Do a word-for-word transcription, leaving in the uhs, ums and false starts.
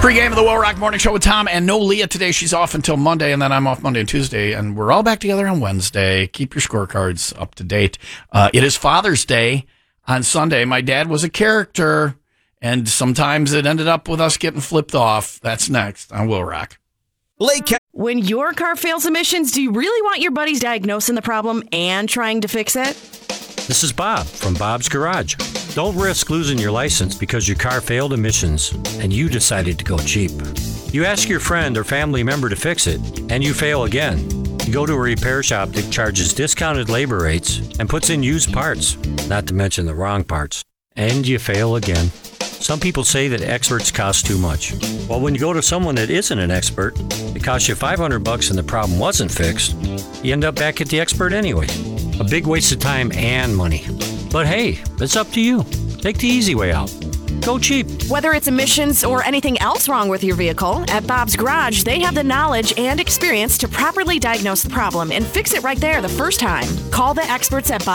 Pre-game of the Will Rock Morning Show with Tom and no Leah today. She's off until Monday, and then I'm off Monday and Tuesday, and we're all back together on Wednesday. Keep your scorecards up to date. Uh, it is Father's Day on Sunday. My dad was a character, and sometimes it ended up with us getting flipped off. That's next on Will Rock. Lake. When your car fails emissions, do you really want your buddies diagnosing the problem and trying to fix it? This is Bob from Bob's Garage. Don't risk losing your license because your car failed emissions and you decided to go cheap. You ask your friend or family member to fix it, and you fail again. You go to a repair shop that charges discounted labor rates and puts in used parts, not to mention the wrong parts, and you fail again. Some people say that experts cost too much. Well, when you go to someone that isn't an expert, it costs you five hundred bucks and the problem wasn't fixed, you end up back at the expert anyway. A big waste of time and money. But hey, it's up to you. Take the easy way out. Go cheap. Whether it's emissions or anything else wrong with your vehicle, at Bob's Garage, they have the knowledge and experience to properly diagnose the problem and fix it right there the first time. Call the experts at Bob's